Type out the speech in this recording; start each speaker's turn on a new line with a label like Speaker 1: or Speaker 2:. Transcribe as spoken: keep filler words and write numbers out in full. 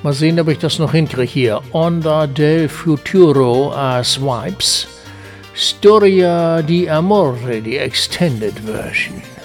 Speaker 1: Mal sehen, ob ich das noch hinkriege hier. Onda del Futuro as Vibes. Storia di Amore, die Extended Version.